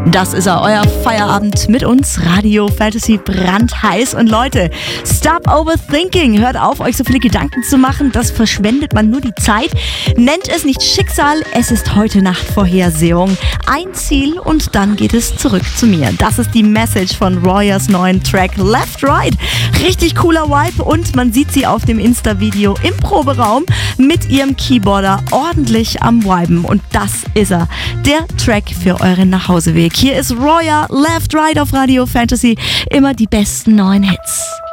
Das ist er, euer Feierabend mit uns, Radio Fantasy brandheiß. Und Leute, stop overthinking. Hört auf, euch so viele Gedanken zu machen. Das verschwendet man nur die Zeit. Nennt es nicht Schicksal, es ist heute Nacht Vorhersehung. Ein Ziel und dann geht es zurück zu mir. Das ist die Message von Royas neuen Track Left Right. Richtig cooler Vibe und man sieht sie auf dem Insta-Video im Proberaum mit ihrem Keyboarder ordentlich am Viben. Und das ist er, der Track für euren Nachhauseweg. Hier ist Roya, Left Right auf Radio Fantasy. Immer die besten neuen Hits.